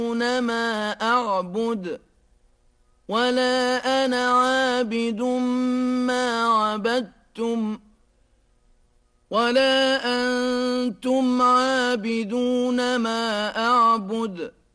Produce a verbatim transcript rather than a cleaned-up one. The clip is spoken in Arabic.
ما أعبد ولا أنا عابد ما عبدتم ولا أنتم عابدون ما أعبد